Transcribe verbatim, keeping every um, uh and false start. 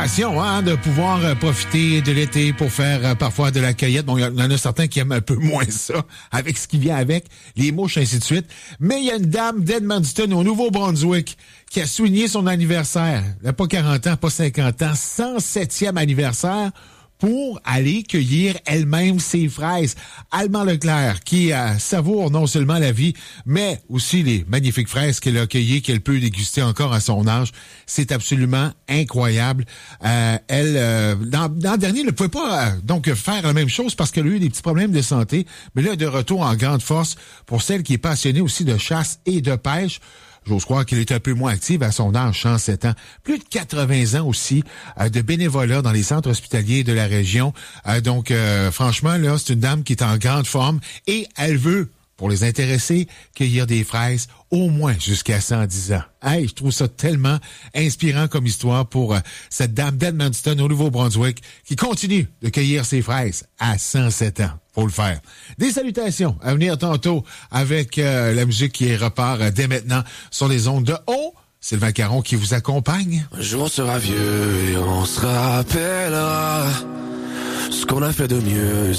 passion, hein, de pouvoir euh, profiter de l'été pour faire euh, parfois de la cueillette. Bon, il y en a certains qui aiment un peu moins ça, avec ce qui vient avec, les mouches, ainsi de suite. Mais il y a une dame d'Edmundston, au Nouveau-Brunswick, qui a souligné son anniversaire. Elle n'a pas quarante ans, pas cinquante ans, cent septième anniversaire, pour aller cueillir elle-même ses fraises. Alma Leclerc, qui euh, savoure non seulement la vie, mais aussi les magnifiques fraises qu'elle a cueillies, qu'elle peut déguster encore à son âge. C'est absolument incroyable. Euh, elle, euh, dans, dans le dernier, elle ne pouvait pas euh, donc faire la même chose parce qu'elle a eu des petits problèmes de santé, mais là, de retour en grande force pour celle qui est passionnée aussi de chasse et de pêche. J'ose croire qu'elle est un peu moins active à son âge, cent sept ans. Plus de quatre-vingts ans aussi euh, de bénévolat dans les centres hospitaliers de la région. Euh, donc, euh, franchement, là, c'est une dame qui est en grande forme et elle veut, pour les intéressés, cueillir des fraises au moins jusqu'à cent dix ans. Hey, je trouve ça tellement inspirant comme histoire pour euh, cette dame d'Edmundston au Nouveau-Brunswick qui continue de cueillir ses fraises à cent sept ans. Faut le faire. Des salutations à venir tantôt avec euh, la musique qui repart euh, dès maintenant sur les ondes de haut. Sylvain Caron qui vous accompagne. Un jour on sera vieux et on se rappellera ce qu'on a fait de mieux.